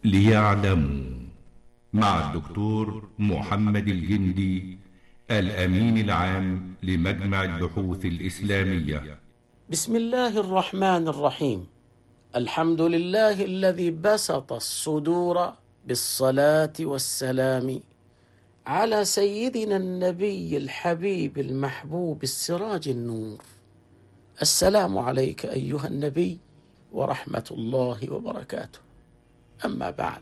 ليعلموا مع الدكتور محمد الجندي الأمين العام لمجمع البحوث الإسلامية. بسم الله الرحمن الرحيم. الحمد لله الذي بسط الصدور بالصلاة والسلام على سيدنا النبي الحبيب المحبوب السراج النور. السلام عليك أيها النبي ورحمة الله وبركاته. أما بعد،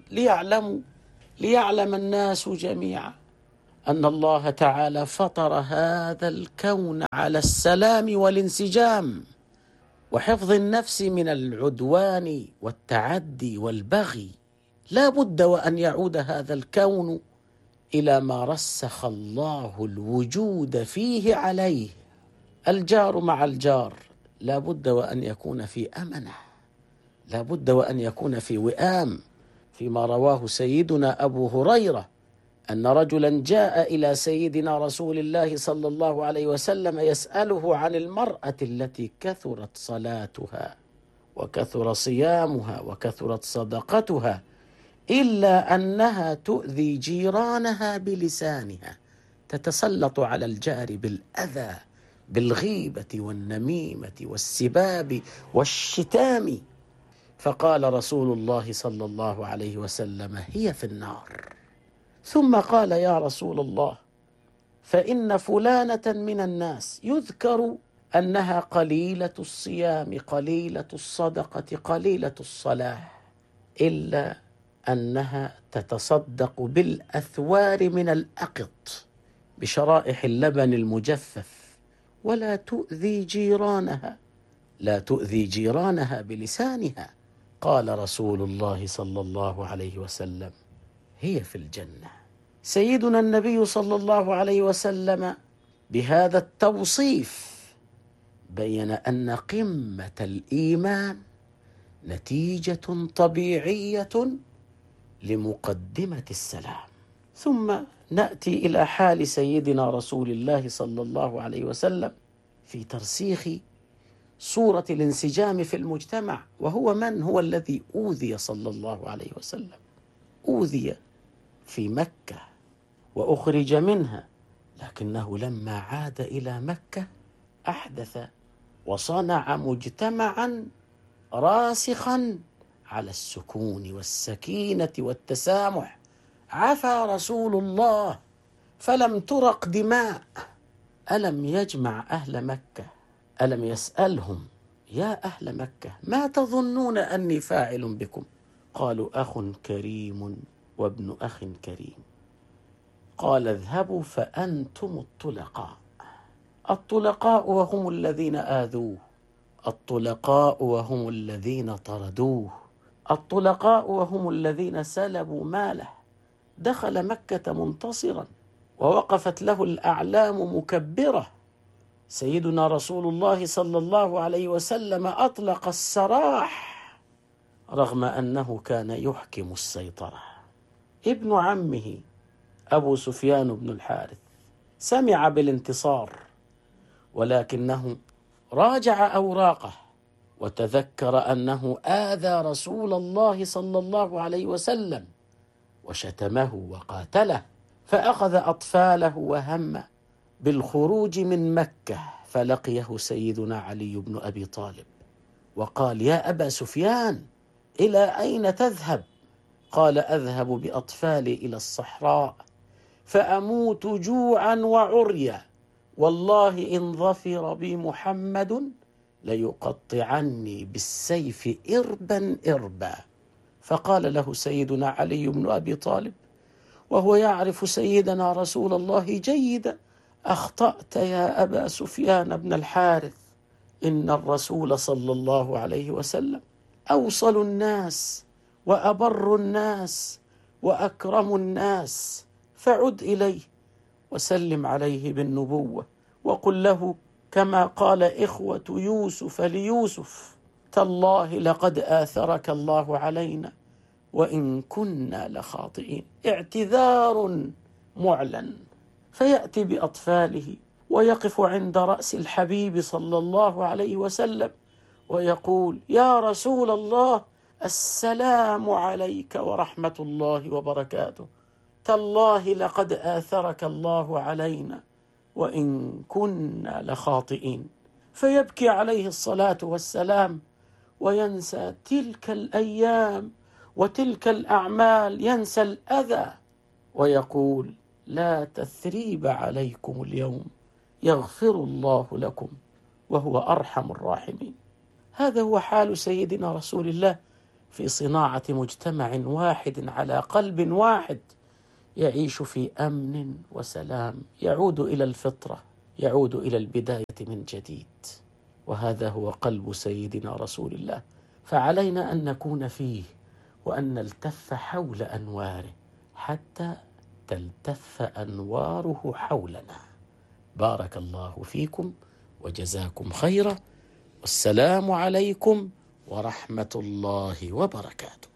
ليعلم الناس جميعا أن الله تعالى فطر هذا الكون على السلام والانسجام وحفظ النفس من العدوان والتعدي والبغي. لا بد وأن يعود هذا الكون إلى ما رسخ الله الوجود فيه عليه. الجار مع الجار لا بد وأن يكون في أمنة، لا بد وأن يكون في وئام. فيما رواه سيدنا أبو هريرة أن رجلا جاء إلى سيدنا رسول الله صلى الله عليه وسلم يسأله عن المرأة التي كثرت صلاتها وكثر صيامها وكثرت صدقتها إلا أنها تؤذي جيرانها بلسانها، تتسلط على الجار بالأذى بالغيبة والنميمة والسباب والشتام. فقال رسول الله صلى الله عليه وسلم: هي في النار. ثم قال: يا رسول الله، فإن فلانة من الناس يذكر أنها قليلة الصيام قليلة الصدقة قليلة الصلاة، إلا أنها تتصدق بالأثوار من الأقط بشرائح اللبن المجفف ولا تؤذي جيرانها، لا تؤذي جيرانها بلسانها. قال رسول الله صلى الله عليه وسلم: هي في الجنة. سيدنا النبي صلى الله عليه وسلم بهذا التوصيف بين أن قمة الإيمان نتيجة طبيعية لمقدمة السلام. ثم نأتي إلى حال سيدنا رسول الله صلى الله عليه وسلم في ترسيخ صورة الانسجام في المجتمع. وهو من هو الذي أوذي صلى الله عليه وسلم؟ أوذي في مكة وأخرج منها، لكنه لما عاد إلى مكة أحدث وصنع مجتمعا راسخا على السكون والسكينة والتسامح. عفا رسول الله فلم ترق دماء. ألم يجمع أهل مكة؟ ألم يسألهم: يا أهل مكة، ما تظنون أني فاعل بكم؟ قالوا: أخ كريم وابن أخ كريم. قال: اذهبوا فأنتم الطلقاء. الطلقاء وهم الذين آذوه، الطلقاء وهم الذين طردوه، الطلقاء وهم الذين سلبوا ماله. دخل مكة منتصرا ووقفت له الأعلام مكبرة. سيدنا رسول الله صلى الله عليه وسلم أطلق السراح رغم أنه كان يحكم السيطرة. ابن عمه أبو سفيان بن الحارث سمع بالانتصار، ولكنه راجع أوراقه وتذكر أنه آذى رسول الله صلى الله عليه وسلم وشتمه وقاتله، فأخذ أطفاله وهم بالخروج من مكة. فلقيه سيدنا علي بن أبي طالب وقال: يا أبا سفيان، إلى أين تذهب؟ قال: أذهب بأطفالي إلى الصحراء فأموت جوعا وعريا، والله إن ظفر بي محمد ليقطعني بالسيف إربا إربا. فقال له سيدنا علي بن أبي طالب وهو يعرف سيدنا رسول الله جيدا: أخطأت يا أبا سفيان بن الحارث، إن الرسول صلى الله عليه وسلم أوصل الناس وأبر الناس وأكرم الناس، فعد إليه وسلم عليه بالنبوة وقل له كما قال إخوة يوسف ليوسف: تالله لقد آثرك الله علينا وإن كنا لخاطئين. اعتذار معلن. فيأتي بأطفاله ويقف عند رأس الحبيب صلى الله عليه وسلم ويقول: يا رسول الله، السلام عليك ورحمة الله وبركاته، تالله لقد آثرك الله علينا وإن كنا لخاطئين. فيبكي عليه الصلاة والسلام وينسى تلك الأيام وتلك الأعمال، ينسى الأذى، ويقول: لا تثريب عليكم اليوم، يغفر الله لكم وهو أرحم الراحمين. هذا هو حال سيدنا رسول الله في صناعة مجتمع واحد على قلب واحد يعيش في أمن وسلام، يعود إلى الفطرة، يعود إلى البداية من جديد. وهذا هو قلب سيدنا رسول الله، فعلينا أن نكون فيه وأن نلتف حول أنواره حتى تلتف أنواره حولنا. بارك الله فيكم وجزاكم خيرا، والسلام عليكم ورحمة الله وبركاته.